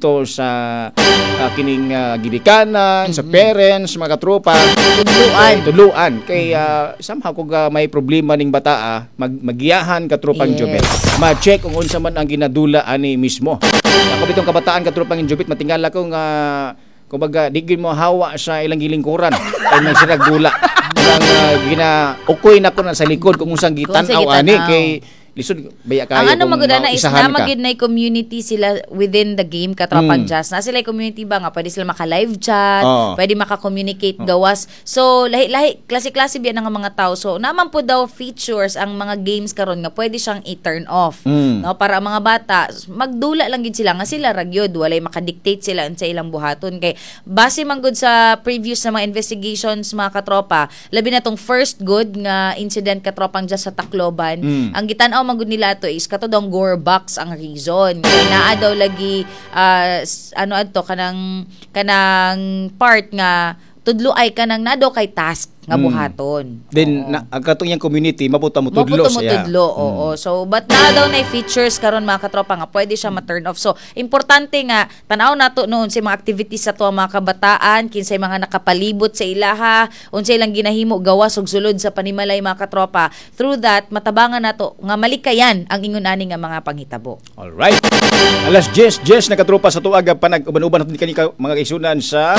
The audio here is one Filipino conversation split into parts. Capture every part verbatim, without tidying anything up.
dito sa uh, kining uh, gidikanan, mm-hmm. sa parents, mga katropa. Tudluan. Tudluan. Kay uh, somehow kung uh, may problema ning bata, ah, mag magiyahan katropang yes. Jubit. Ma-check kung unsa man ang ginadula ani mismo. Ako bitong kabataan katropang Jubit, matingala kung uh, kumbaga digin mo hawa sa ilang gilingkuran kay magsirag dula. Ang uh, gina ukoy na ko na sa likod kung unsang gitan-aw ani kay lisod baya kayo. Ang ano maganda na is na magid na community sila within the game katropang mm. jazz. Na sila community ba nga pwede sila maka-live chat, oh. pwede maka-communicate oh. gawas. So lahi-lahi klase-klase biya nga mga tao. So naman po daw features ang mga games karon nga pwede siyang i-turn off. Mm. No, para ang mga bata magdula lang gid sila nga sila ragyod walay maka-dictate sila sa ilang buhaton kay base man gud sa previous na mga investigations mga katropa, labi na tong first good nga incident katropang jazz sa Tacloban. Mm. Ang gitan magud nila to is kato daw gore box ang reason kay naa daw lagi uh, ano adto kanang kanang part nga tudlo ay kanang nado kay task nga buhaton. Mm. Then na, ang katong yang community mabuta mo tudlo siya. Mabuta mo tudlo, oo. Mm. So but na daw na features karon mga katropa nga pwede siya ma-turn off. So importante nga tanaw nato noon sa mga activities sa tuwa mga kabataan, kinsay mga nakapalibot sa ilaha, unsay lang ginahimo gawas ug sulod sa panimalay mga katropa. Through that matabangan nato nga malikayan ang ingon ani nga mga panghitabo. All right. Alas Jess Jess na katropa sa tuig panag-uban-uban natin kani mga kaisunan sa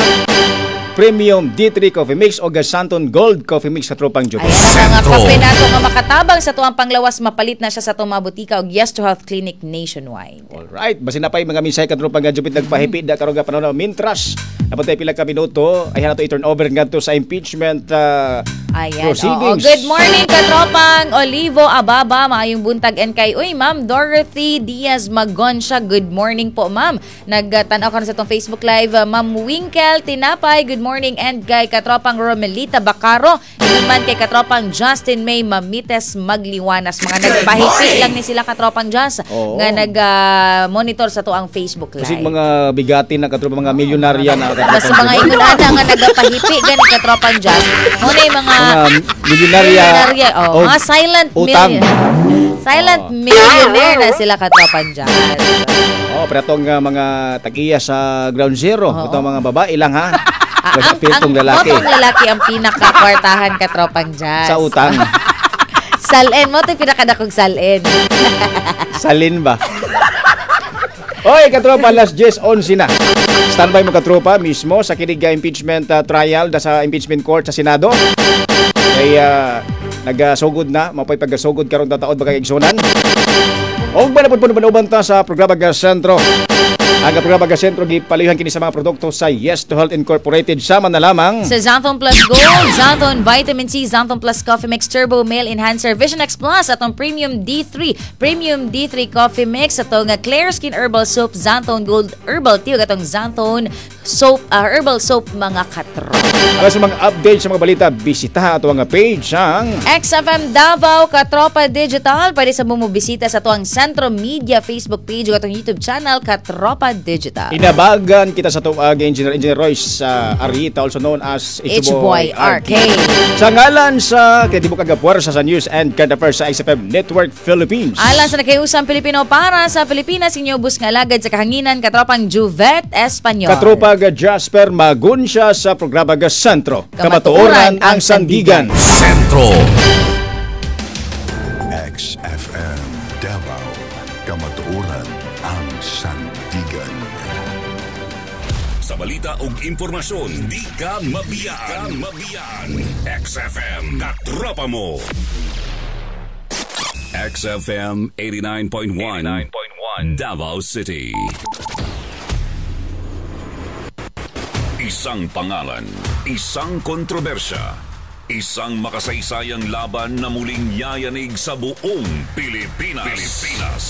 Premium D three Coffee Mix o Gasanton Gold Coffee Mix sa tropang Jubit. Ayan ang mga kape nato nga makatabang sa tuwang panglawas mapalit na siya sa tuwang mga butika o Yes to Health Clinic nationwide. Alright, basin na pa yung mga misay ka tropang Jubit nagpahipid na karong panahon Mintras. Dapat tayo pila ka minuto ay nato i-turn over ngadto sa impeachment uh, Ayan, proceedings. Oo. Good morning katropang Olivo Ababa, maayong buntag and kay uy Ma'am Dorothy Diaz Magonsya. Good morning po Ma'am. Nagtanaw ka na sa tong Facebook Live. Uh, Ma'am Winkle Tinapay, good morning and kay katropang Romelita Bacaro, naman kay katropang Justin May Mamites Magliwanas. Mga nagpahipi lang ni sila katropang Jazz oh. nga nag-monitor uh, sa tuang Facebook Live. Kasi mga bigatin na katropang mga milyonarya na mas mga ingunana nga nagapahipi gani katropang Jazz. Muna yung mga, mga milyonarya, milyonarya oh, oh, mga silent utang. Million, silent oh. millionaire na sila katropang Jazz. Oh, pero itong uh, mga tagiya sa Ground Zero, oh. itong mga babae lang ha. Ah, ang ang lalaki. Motong lalaki ang pinaka-kwartahan katropang Jazz. Sa utang. Salen mo ito pinakadakog salen. Salin ba? Oy, katropa, alas Jess onse na. Standby mo katropa mismo sa kinig impeachment uh, trial da sa impeachment court sa Senado. Kay uh, nagasugod na, mapoy paggasugod karon ta taod bagay igsunan. Og ba na pud puno ta sa programa ga sentro. Ang programa ga sentro gipalihan kini sa mga produkto sa Yes to Health Incorporated sama na lamang sa Xanthon Plus Gold, Xanthon Vitamin C, Xanthon Plus Coffee Mix Turbo Male Enhancer, Vision X Plus atong Premium D three, Premium D three Coffee Mix atong Clear Skin Herbal Soap, Xanthon Gold Herbal Tea atong Xanthon Soap, uh, Herbal Soap mga katro. Para sa mga update sa mga balita, bisitahan ato ang page ang X F M Davao Katropa Digital. Pwede sa bumubisita sa tuang Centro Media Facebook page o atong YouTube channel Katropa Digital. Inabagan kita sa tuwag Engineer Engineer Royce sa uh, Arita, also known as H-Boy Arcade. Sa ngalan sa Kredibo Kagapuwersa sa News and Current Affairs sa X F M Network Philippines. Alang sa nakiusang Pilipino para sa Pilipinas, inyo bus nga lagad sa kahanginan katropang Juvet Espanyol. Katropa ga Jasper Magunsya sa programa ga Sentro. Kamatuoran ang Sandigan. Sentro. X F M Davao. Kamatuoran ang Sandigan. Sa balita ug impormasyon, di ka mabiyaan. mabiyaan. X F M Katropa mo. X F M eighty-nine point one Davao City. Isang pangalan, isang kontrobersya, isang makasaysayang laban na muling yayanig sa buong Pilipinas. Pilipinas.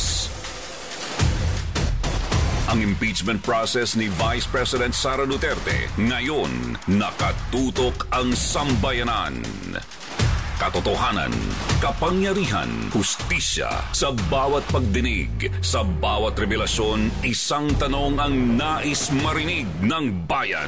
Ang impeachment process ni Vice President Sara Duterte ngayon nakatutok ang sambayanan. Katotohanan, kapangyarihan, hustisya, sa bawat pagdinig, sa bawat revelasyon, isang tanong ang nais marinig ng bayan.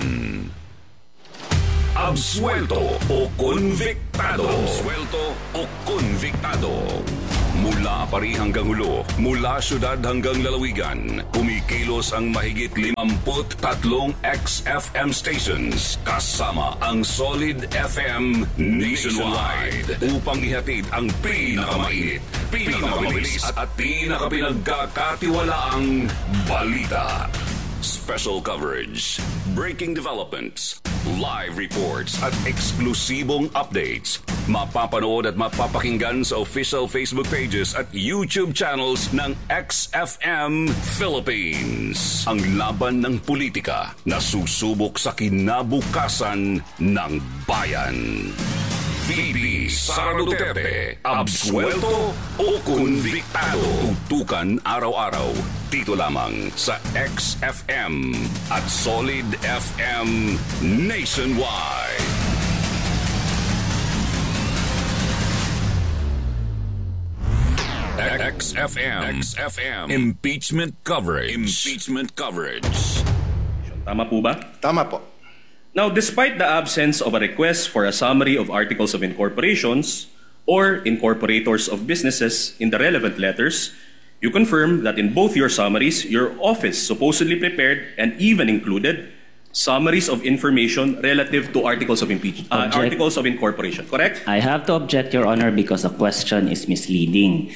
Absuelto o konviktado? Absuelto o konviktado? Mula Apari hanggang Hulo, mula syudad hanggang lalawigan, kumikilos ang mahigit limamput tatlong X F M stations kasama ang Solid F M nationwide upang ihatid ang pinakamainit, pinakamabilis at pinakapinagkakatiwalaang balita. Special coverage, breaking developments, live reports at eksklusibong updates. Mapapanood at mapapakinggan sa official Facebook pages at YouTube channels ng X F M Philippines. Ang laban ng politika na susubok sa kinabukasan ng bayan. V P Sara Duterte, absuelto o konviktado? Tutukan araw-araw dito lamang sa X F M at Solid F M nationwide. X F M, X F M, impeachment coverage, impeachment coverage. Tama po ba? Tama po. Now, despite the absence of a request for a summary of articles of incorporations or incorporators of businesses in the relevant letters, you confirm that in both your summaries, your office supposedly prepared and even included summaries of information relative to articles of impeach- uh, Object. articles of incorporation, correct? I have to object, Your Honor, because the question is misleading.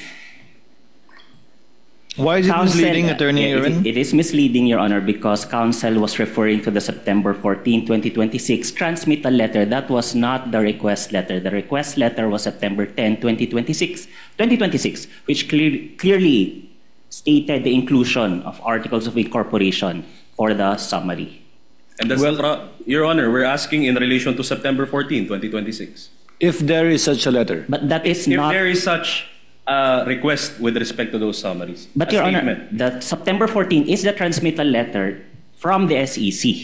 Why is it Counsel- misleading, Attorney Yeah, Irwin? it, it is misleading, Your Honor, because counsel was referring to the September fourteenth, twenty twenty-six transmittal letter. That was not the request letter. The request letter was September tenth, twenty twenty-six, twenty twenty-six, which clear, clearly stated the inclusion of articles of incorporation for the summary. And that's Well- the pro- Your Honor, we're asking in relation to September fourteenth, twenty twenty-six. If there is such a letter. But that is If not... there is such a request with respect to those summaries. But a Your Honor, statement. the September fourteenth is the transmittal letter from the S E C.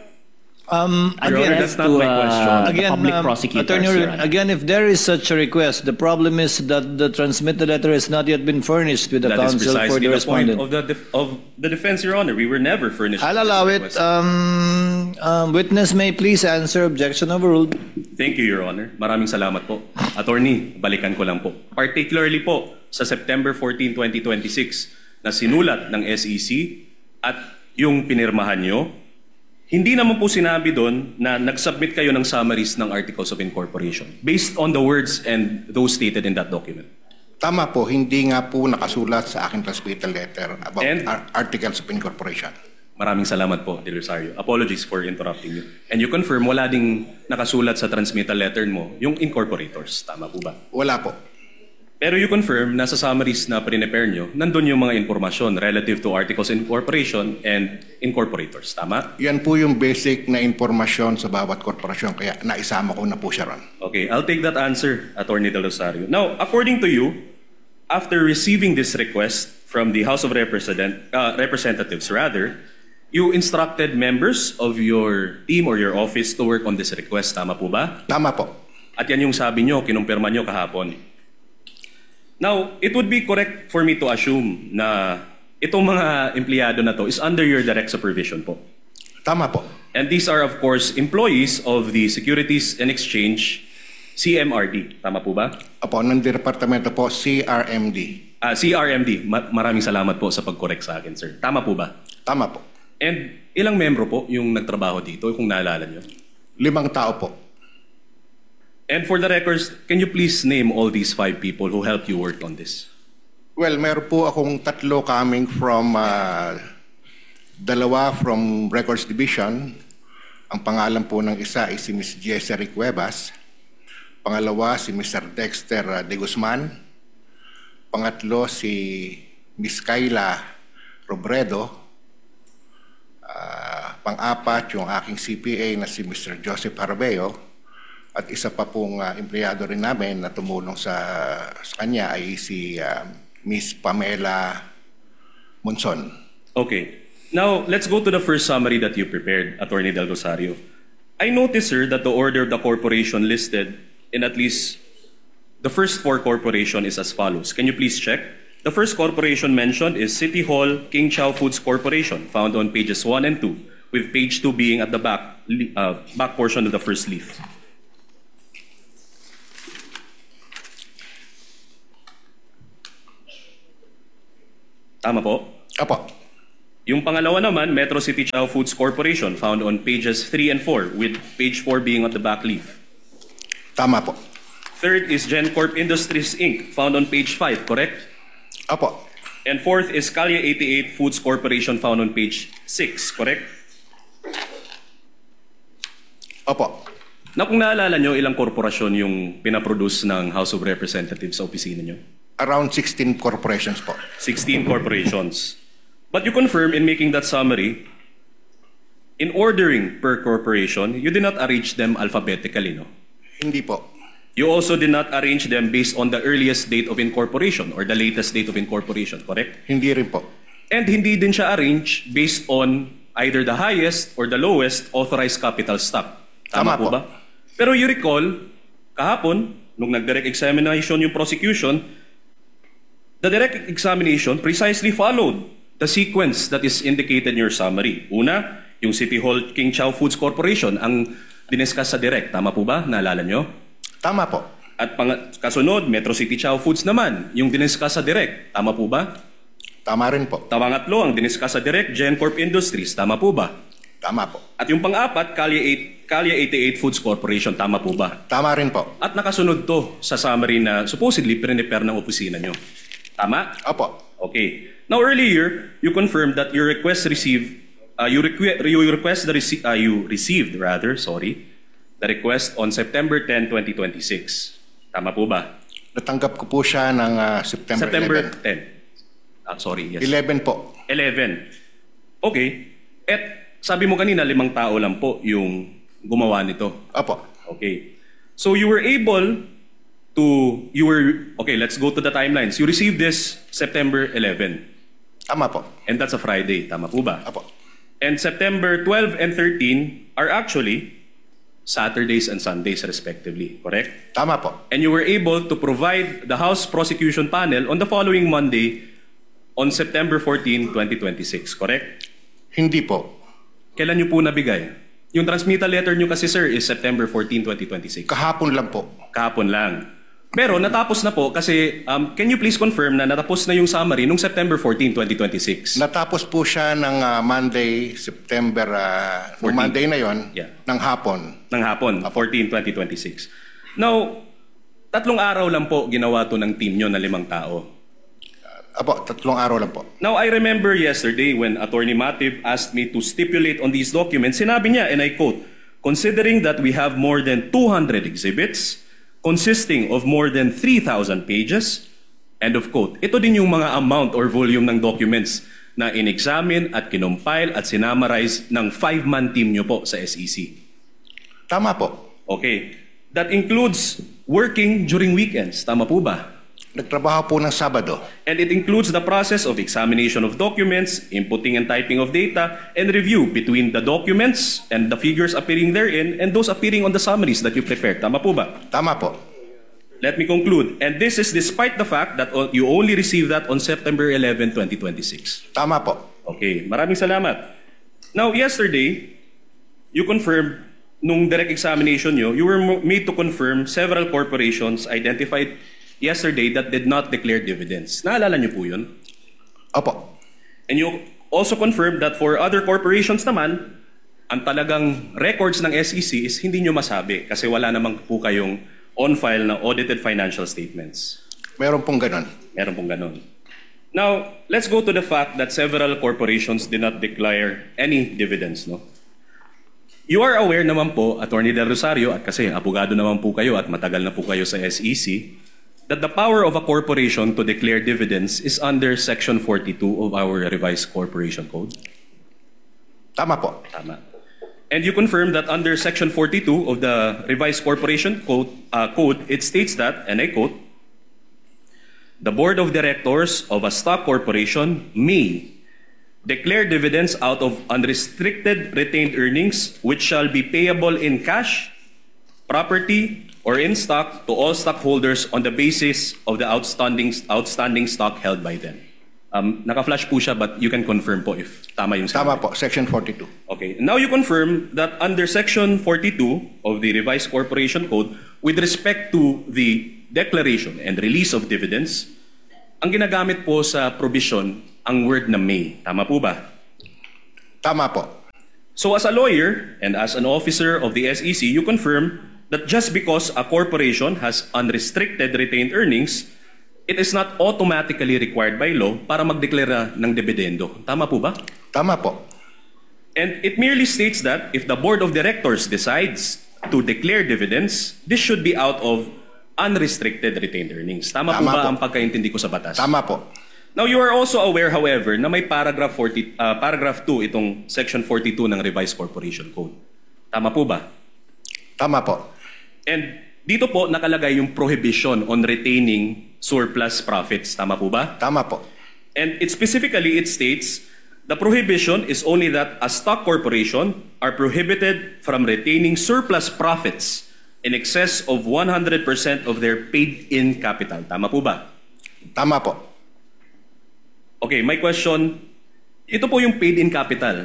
Um, Your Honor, again, that's not to, my uh, question. the again, public um, prosecutors, Attorney Your Irwin, Honor. again, if there is such a request, the problem is that the transmitted letter has not yet been furnished with the That is counsel for precisely the the point respondent. of the def- of the defense, Your Honor. We were never furnished. I'll with this allow it. request. Um, um, witness may please answer. Objection overruled. Thank you, Your Honor. Maraming salamat po. Attorney, balikan ko lang po. Particularly po sa September fourteenth, twenty twenty-six na sinulat ng S E C at yung pinirmahan nyo, hindi naman po sinabi doon na nag-submit kayo ng summaries ng articles of incorporation based on the words and those stated in that document. Tama po, hindi nga po nakasulat sa aking transmittal letter about And- ar- articles of incorporation. Maraming salamat po, De Rosario. Apologies for interrupting you. And you confirm wala ding nakasulat sa transmittal letter mo yung incorporators. Tama po ba? Wala po. Pero you confirm na sa summaries na pre-prepare nyo, nandun yung mga informasyon relative to articles of incorporation and incorporators. Tama? Yan po yung basic na informasyon sa bawat korporasyon, kaya naisama ko na po siya ron. Okay, I'll take that answer, Attorney De Rosario. Now, according to you, after receiving this request from the House of Represent, uh, Representatives, rather, you instructed members of your team or your office to work on this request. Tama po ba? Tama po. At yan yung sabi nyo, kinumpirma nyo kahapon. Now, it would be correct for me to assume na itong mga empleyado na to is under your direct supervision po. Tama po. And these are, of course, employees of the Securities and Exchange, C M R D. Tama po ba? Apo, ng departamento po, C R M D. Ah, C R M D. Ma- maraming salamat po sa pag-correct sa akin, sir. Tama po ba? Tama po. And ilang membro po yung nagtrabaho dito, kung naalala nyo? Limang tao po. And for the records, can you please name all these five people who helped you work on this? Well, meron po akong tatlo coming from, uh, dalawa from Records Division. Ang pangalan po ng isa ay si Miss Jessery Cuevas. Pangalawa, si Mister Dexter uh, De Guzman. Pangatlo, si Miss Kayla Robredo. Uh, pang-apat, yung aking C P A na si Mister Joseph Harbeo. At isa pa pong uh, empleyado rin namin na tumulong sa, sa kanya ay si uh, Miss Pamela Monson. Okay. Now, let's go to the first summary that you prepared, Attorney Del Rosario. I noticed, sir, that the order of the corporation listed in at least the first four corporation is as follows. Can you please check? The first corporation mentioned is City Hall King Chow Foods Corporation, found on pages one and two, with page two being at the back, uh, back portion of the first leaf. Tama po? Apo. Yung pangalawa naman, Metro City Chow Foods Corporation, found on pages three and four, with page four being on the back leaf. Tama po. Third is GenCorp Industries Incorporated, found on page five, correct? Apo. And fourth is Calya eighty-eight Foods Corporation, found on page six, correct? Opo. Na kung naalala nyo, ilang korporasyon yung pinaproduce ng House of Representatives sa opisina nyo? Around sixteen corporations po. sixteen corporations. But you confirm in making that summary, in ordering per corporation, you did not arrange them alphabetically, no? Hindi po. You also did not arrange them based on the earliest date of incorporation or the latest date of incorporation, correct? Hindi rin po. And hindi din siya arranged based on either the highest or the lowest authorized capital stock. Tama, Tama po po. ba? Pero you recall, kahapon, nung nag-direct examination yung prosecution, the direct examination precisely followed the sequence that is indicated in your summary. Una, yung City Hall King Chow Foods Corporation ang diniscuss sa direct. Tama po ba? Naalala nyo? Tama po. At pang- kasunod, Metro City Chow Foods naman, yung diniscuss sa direct. Tama po ba? Tama rin po. Tawangatlo, ang diniscuss sa direct, GenCorp Industries. Tama po ba? Tama po. At yung pang-apat, Calya eight- Calya eighty-eight Foods Corporation. Tama po ba? Tama rin po. At nakasunod to sa summary na supposedly prepare ng opisina nyo. Tama? Opo. Okay. Now earlier, you confirmed that your request received, uh, you, requ- you request the rece- uh, you received rather, sorry, the request on September tenth, twenty twenty-six. Tama po ba? Natanggap ko po siya ng ah, September, September eleven. tenth. Ah, sorry, yes. eleven po. eleven. Okay. At sabi mo kanina, limang tao lang po yung gumawa nito. Opo. Okay. So you were able to, you were, okay, let's go to the timelines. You received this September eleventh. Tama po. And that's a Friday. Tama po ba? Opo. And September twelfth and thirteenth are actually Saturdays and Sundays respectively. Correct? Tama po. And you were able to provide the House Prosecution Panel on the following Monday on September fourteenth, twenty twenty-six. Correct? Hindi po. Kailan nyo po nabigay? Yung transmittal letter nyo kasi, sir, is September fourteenth, twenty twenty-six. Kahapon lang po. Kahapon lang. Pero natapos na po kasi, um, can you please confirm na natapos na yung summary nung September fourteenth, twenty twenty-six? Natapos po siya ng ah, Monday, September, uh, fourteen. Monday na yon, Yeah. ng hapon. Ng hapon, fourteenth, twenty twenty-six. Now, tatlong araw lang po ginawa to ng team nyo na limang tao. Apo, tatlong araw lang po. Now, I remember yesterday when Attorney Matib asked me to stipulate on these documents, sinabi niya, and I quote, considering that we have more than two hundred exhibits, consisting of more than three thousand pages, end of quote. Ito din yung mga amount or volume ng documents na in-examine at kinompile at sinamarize ng five-man team nyo po sa S E C. Tama po. Okay. That includes working during weekends. Tama po ba? Nagtrabaho po ng Sabado. And it includes the process of examination of documents, inputting and typing of data, and review between the documents and the figures appearing therein and those appearing on the summaries that you prepared. Tama po ba? Tama po. Let me conclude. And this is despite the fact that o- you only received that on September eleventh, twenty twenty-six. Tama po. Okay, maraming salamat. Now, yesterday, you confirmed, nung direct examination nyo, you were mo- made to confirm several corporations identified yesterday that did not declare dividends. Naalala nyo po yun? Opo. And you also confirmed that for other corporations naman, ang talagang records ng S E C is hindi nyo masabi kasi wala namang po kayong on-file na audited financial statements. Meron pong ganon. Meron pong ganun. Now, let's go to the fact that several corporations did not declare any dividends, no? You are aware naman po, Attorney Del Rosario, at kasi abogado naman po kayo at matagal na po kayo sa S E C, that the power of a corporation to declare dividends is under Section forty-two of our revised Corporation Code. Tama po. Tama. And you confirm that under Section forty-two of the revised Corporation Code, uh, Code, it states that, and I quote, the board of directors of a stock corporation may declare dividends out of unrestricted retained earnings which shall be payable in cash, property, or in stock to all stockholders on the basis of the outstanding outstanding stock held by them. Um, naka-flash po siya, but you can confirm po if tama yung Tama sabi. po. Section forty-two. Okay. Now you confirm that under Section forty-two of the revised Corporation Code, with respect to the declaration and release of dividends, ang ginagamit po sa provision ang word na may. Tama po ba? Tama po. So as a lawyer and as an officer of the S E C, you confirm that just because a corporation has unrestricted retained earnings, it is not automatically required by law para magdeklara ng dividendo. Tama po ba? Tama po. And it merely states that if the board of directors decides to declare dividends, this should be out of unrestricted retained earnings. Tama, po Tama ba po. ang pagkaintindi ko sa batas? Tama po. Now, you are also aware, however, na may paragraph forty, uh, paragraph two itong section forty-two ng Revised Corporation Code. Tama po ba? Tama po. And dito po nakalagay yung prohibition on retaining surplus profits. Tama po ba? Tama po. And it specifically, it states, the prohibition is only that a stock corporation are prohibited from retaining surplus profits in excess of one hundred percent of their paid-in capital. Tama po ba? Tama po. Okay, my question, ito po yung paid-in capital.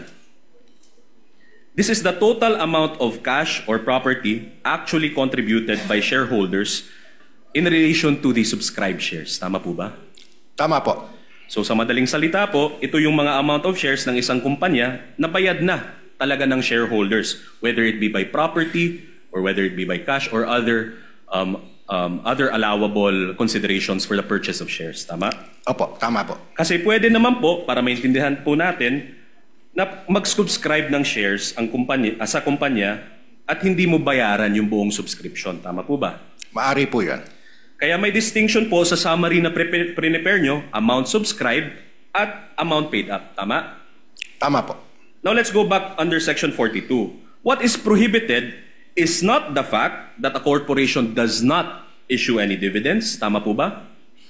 This is the total amount of cash or property actually contributed by shareholders in relation to the subscribed shares. Tama po ba? Tama po. So sa madaling salita po, ito yung mga amount of shares ng isang kumpanya na bayad na talaga ng shareholders, whether it be by property or whether it be by cash or other um, um, other allowable considerations for the purchase of shares. Tama? Opo, tama po. Kasi pwede naman po, para maintindihan po natin, na mag-subscribe ng shares ang kumpanya, ah, sa kumpanya at hindi mo bayaran yung buong subscription. Tama po ba? Maari po yan. Kaya may distinction po sa summary na pre- prepare nyo, amount subscribed at amount paid up. Tama? Tama po. Now let's go back under section forty-two. What is prohibited is not the fact that a corporation does not issue any dividends. Tama po ba?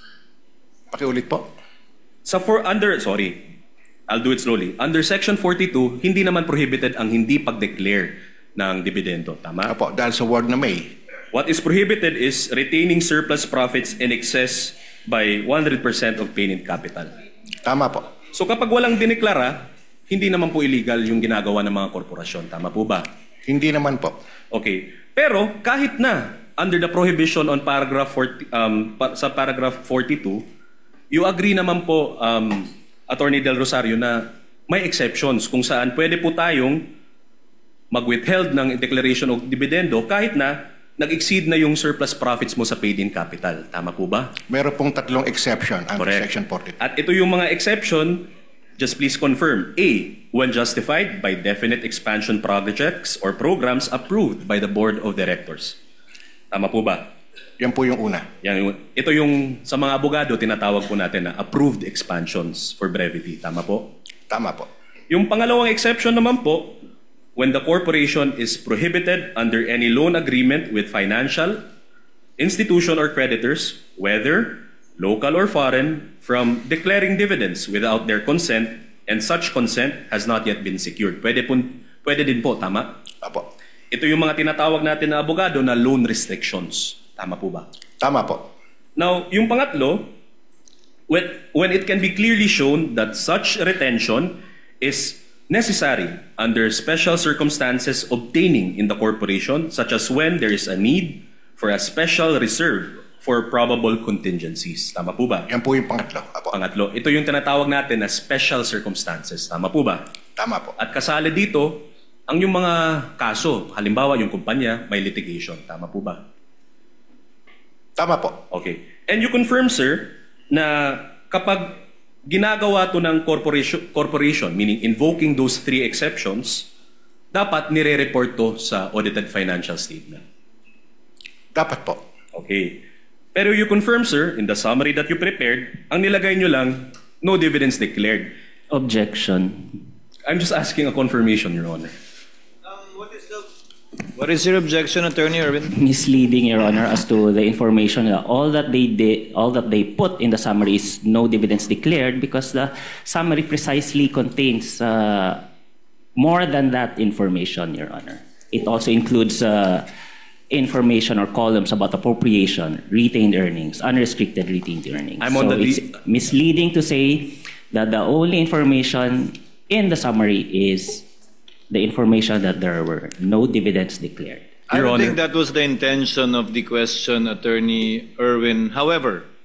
Pakiulit po. Sa for under, sorry, I'll do it slowly. Under section forty-two, hindi naman prohibited ang hindi pag-declare ng dividendo. Tama? Opo, dahil sa word na may. What is prohibited is retaining surplus profits in excess by one hundred percent of paid-in capital. Tama po. So kapag walang dineklara, hindi naman po illegal yung ginagawa ng mga korporasyon. Tama po ba? Hindi naman po. Okay. Pero kahit na under the prohibition on paragraph forty, um, pa- sa paragraph forty-two, you agree naman po, um, Attorney Del Rosario, na may exceptions kung saan pwede po tayong mag-withheld ng declaration of dividendo kahit na nag-exceed na yung surplus profits mo sa paid-in capital. Tama po ba? Meron pong tatlong exception under Correct. section forty-two. At ito yung mga exception, just please confirm. A, when justified by definite expansion projects or programs approved by the Board of Directors. Tama po ba? Yan po yung una. Yan, yung- ito yung sa mga abogado tinatawag po natin na approved expansions for brevity. Tama po? Tama po. Yung pangalawang exception naman po, when the corporation is prohibited under any loan agreement with financial institution or creditors, whether local or foreign, from declaring dividends without their consent and such consent has not yet been secured. Pwede, po, pwede din po, tama? Opo. Ito yung mga tinatawag natin na abogado na loan restrictions. Tama po ba? Tama po. Now, yung pangatlo, when, when it can be clearly shown that such retention is necessary under special circumstances obtaining in the corporation, such as when there is a need for a special reserve for probable contingencies. Tama po ba? Yan po yung pangatlo. Opo. Pangatlo, ito yung tinatawag natin na special circumstances. Tama po ba? Tama po. At kasali dito, ang yung mga kaso, halimbawa yung kumpanya, may litigation. Tama po ba? Tama po. Okay. And you confirm, sir, na kapag ginagawa to ng corporation, corporation, meaning invoking those three exceptions, dapat nire-report to sa audited financial statement. Dapat po. Okay. Pero you confirm, sir, in the summary that you prepared, ang nilagay nyo lang, no dividends declared. Objection. I'm just asking a confirmation, Your Honor. What is your objection, Attorney Erwin? Misleading, Your Honor, as to the information. Uh, all that they did, all that they put in the summary is no dividends declared because the summary precisely contains uh, more than that information, Your Honor. It also includes uh, information or columns about appropriation, retained earnings, unrestricted retained earnings. I'm on so the it's le- misleading to say that the only information in the summary is the information that there were no dividends declared. I Your don't Honor. think that was the intention of the question, Attorney Erwin. However,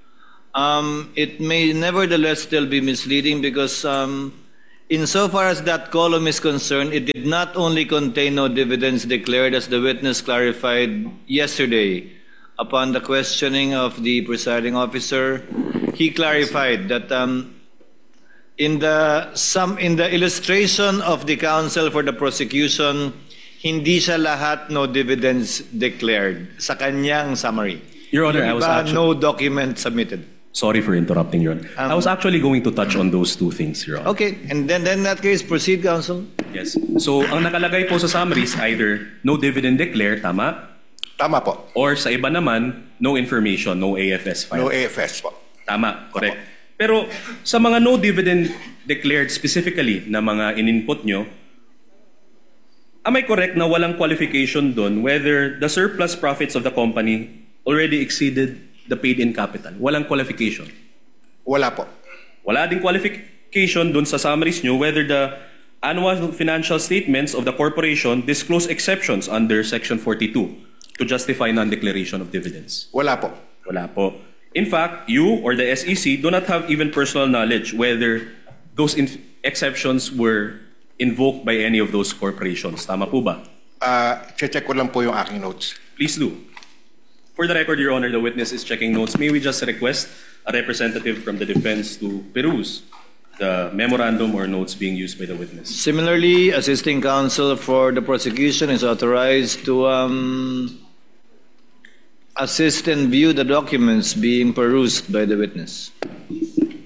Um, it may nevertheless still be misleading because um, insofar as that column is concerned, it did not only contain no dividends declared, as the witness clarified yesterday upon the questioning of the presiding officer. He clarified that um, in the some in the illustration of the counsel for the prosecution, hindi siya lahat no dividends declared sa kanyang summary. Your Honor, Yung I was iba, actually- no document submitted. Sorry for interrupting, Your Honor. I was actually going to touch on those two things, Your Honor. Okay, and then, then in that case, proceed, counsel. Yes. So, ang nakalagay po sa summary is either no dividend declared, tama? Tama po. Or sa iba naman, no information, no A F S file. No A F S po. Tama, correct. Pero sa mga no dividend declared specifically na mga in-input nyo, am I correct na walang qualification doon whether the surplus profits of the company already exceeded the paid-in capital? Walang qualification. Wala po. Wala ding qualification doon sa summaries nyo whether the annual financial statements of the corporation disclose exceptions under Section forty-two to justify non-declaration of dividends. Wala po. Wala po. In fact, you or the S E C do not have even personal knowledge whether those in- exceptions were invoked by any of those corporations. Tama po ba? Uh, check ko lang po yung aking notes. Please do. For the record, Your Honor, the witness is checking notes. May we just request a representative from the defense to peruse the memorandum or notes being used by the witness? Similarly, assisting counsel for the prosecution is authorized to um, assist and view the documents being perused by the witness.